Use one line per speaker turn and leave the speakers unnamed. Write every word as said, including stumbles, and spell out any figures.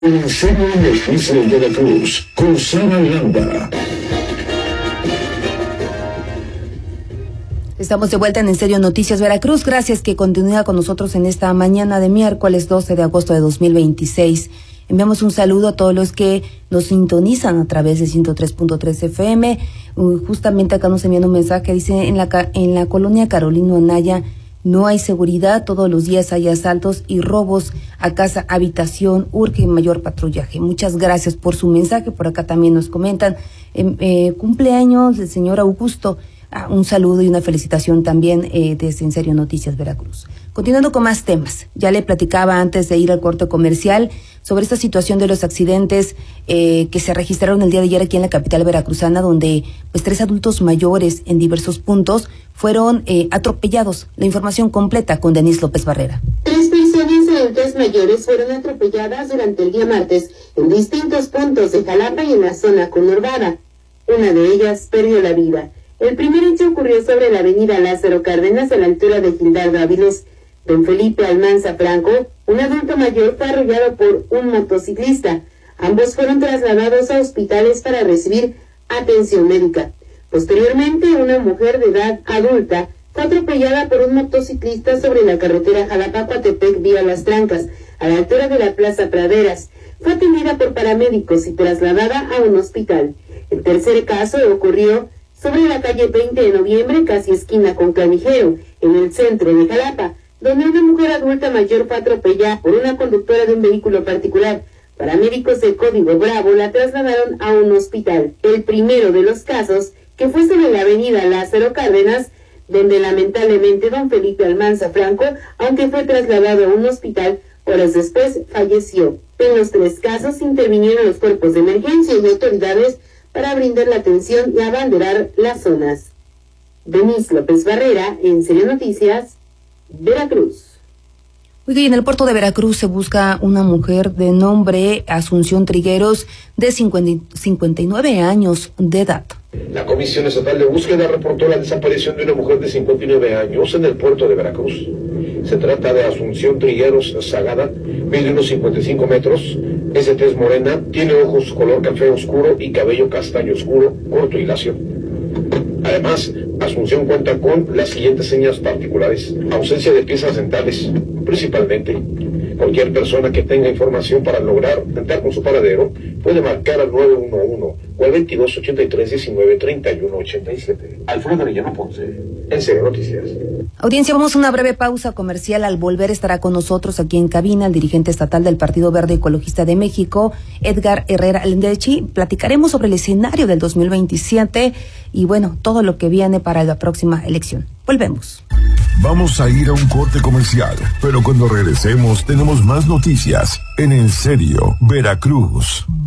En serio Noticias Veracruz, con Sara Landa.
Estamos de vuelta en En Serio Noticias Veracruz. Gracias que continúa con nosotros en esta mañana de miércoles doce de agosto de dos mil veintiséis. Enviamos un saludo a todos los que nos sintonizan a través de ciento tres punto tres F M. Uh, justamente acá nos envían un mensaje, dice, en la, en la colonia Carolino Anaya no hay seguridad, todos los días hay asaltos y robos a casa, habitación, urge mayor patrullaje. Muchas gracias por su mensaje. Por acá también nos comentan, eh, eh, cumpleaños del señor Augusto. Ah, un saludo y una felicitación también eh, desde En Serio Noticias Veracruz. Continuando con más temas, ya le platicaba antes de ir al corte comercial sobre esta situación de los accidentes eh, que se registraron el día de ayer aquí en la capital veracruzana, donde pues tres adultos mayores en diversos puntos fueron eh, atropellados. La información completa con Denise López Barrera.
Tres personas adultas mayores fueron atropelladas durante el día martes en distintos puntos de Jalapa y en la zona conurbada. Una de ellas perdió la vida. El primer hecho ocurrió sobre la avenida Lázaro Cárdenas a la altura de Gildardo Áviles. Don Felipe Almanza Franco, un adulto mayor, fue arrollado por un motociclista. Ambos fueron trasladados a hospitales para recibir atención médica. Posteriormente, una mujer de edad adulta fue atropellada por un motociclista sobre la carretera Jalapa-Coatepec vía Las Trancas, a la altura de la Plaza Praderas. Fue atendida por paramédicos y trasladada a un hospital. El tercer caso ocurrió sobre la calle veinte de noviembre, casi esquina con Clavijero, en el centro de Jalapa, donde una mujer adulta mayor fue atropellada por una conductora de un vehículo particular. Paramédicos de Código Bravo la trasladaron a un hospital. El primero de los casos, que fue sobre la avenida Lázaro Cárdenas, donde lamentablemente don Felipe Almanza Franco, aunque fue trasladado a un hospital, horas después falleció. En los tres casos intervinieron los cuerpos de emergencia y autoridades para brindar la atención y abanderar las zonas. Denise López Barrera, En Serio Noticias, Veracruz.
Oiga, y en el puerto de Veracruz se busca una mujer de nombre Asunción Trigueros, de cincuenta y nueve años de edad.
La Comisión Estatal de Búsqueda reportó la desaparición de una mujer de cincuenta y nueve años en el puerto de Veracruz. Se trata de Asunción Trigueros Zagada, mide unos cincuenta y cinco metros, es de tez morena, tiene ojos color café oscuro y cabello castaño oscuro, corto y lacio. Además, Asunción cuenta con las siguientes señas particulares: ausencia de piezas dentales, principalmente. Cualquier persona que tenga información para lograr intentar con su paradero puede marcar al nueve uno uno o al veintidós ochenta y tres diecinueve treinta y uno ochenta y siete. Alfredo Arellano Ponce, En Serio Noticias.
Audiencia, vamos a una breve pausa comercial. Al volver estará con nosotros aquí en cabina el dirigente estatal del Partido Verde Ecologista de México, Edgar Herrera Lendechi. Platicaremos sobre el escenario del dos mil veintisiete y bueno, todo lo que viene para la próxima elección. Volvemos.
Vamos a ir a un corte comercial, pero cuando regresemos tenemos más noticias en En Serio Veracruz.